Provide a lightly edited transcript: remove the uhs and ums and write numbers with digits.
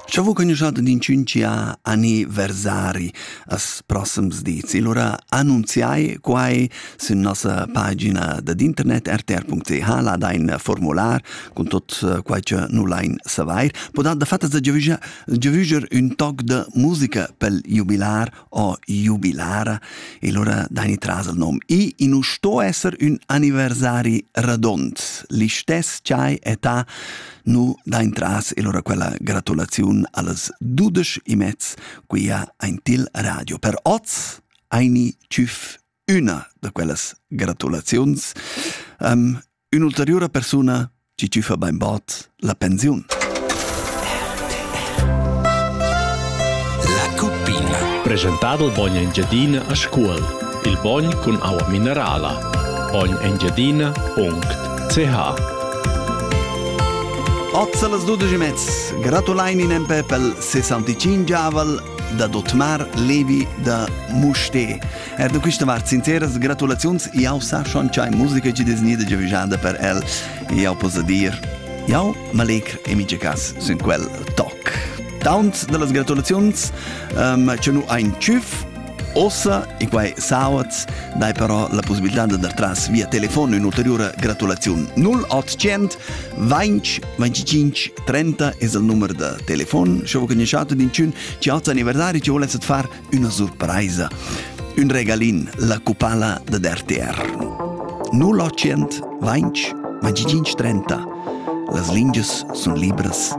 Ciò vu conosciuto di incinci a anniversari as prossims diz. E allora annunziai quai su nostra pagina d'internet rtr.ch la dain formular con tot quai che nullain savair. Podat da fatta da giaviger un toc de musica pel jubilar o jubilara. E allora dain tras il nom. I in sto esser un anniversari radont. Li stes chai età nu dain tras e allora quella gratulazione alles 12:30 qui a ein til radio. Per oz eini ciuf una de quelles gratulazions. Un'ulteriore persona ci ciufa beim bot la pensione. La Cuppina. Presentato il Bogna Engiadina a scuola. Il Bogn con acqua minerale. bognengiadina.ch. Oz alles 12:30. Gratulaini nempe pel 65 giavel da Dotmar Levi da Muste. Da questa vart sinceras gratulazions. Iau sa schon c'hai musica ci desnida giavigiada per el. Iau posa dir. Iau malecr e migecas sun quel toc. Taunt delas gratulazions. C'è nu ein ciuf. Ossa e quai sauats dai però la possibilità di dar tras via telefono un'ulteriore gratulazione. 0800 20 25 30 è il numero di telefono. Se vuoi conosciuto di un ci ha anniversario ci volete fare una sorpresa, un regalin, la cupala di RTR. 0800 20 25 30. Las linges sono libres